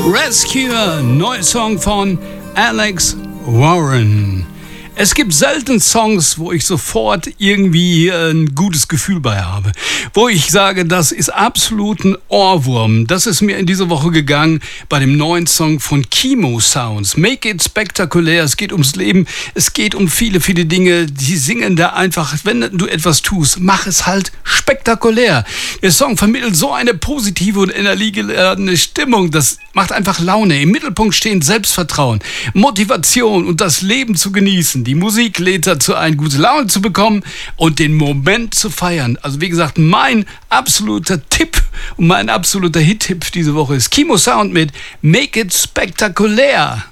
Rescue, neuer Song von Alex Warren. Es gibt selten Songs, wo ich sofort irgendwie ein gutes Gefühl bei habe. Wo ich sage, das ist absolut ein Ohrwurm. Das ist mir in dieser Woche gegangen bei dem neuen Song von Chemo Sounds. Make it spektakulär. Es geht ums Leben. Es geht um viele, viele Dinge. Die singen da einfach, wenn du etwas tust, mach es halt spektakulär. Der Song vermittelt so eine positive und energiegeladene Stimmung. Das macht einfach Laune. Im Mittelpunkt stehen Selbstvertrauen, Motivation und das Leben zu genießen. Die Musik lädt dazu ein, gute Laune zu bekommen und den Moment zu feiern. Also wie gesagt, mein absoluter Tipp und mein absoluter Hit-Tipp diese Woche ist Chemo Sound mit Make It Spektakulär.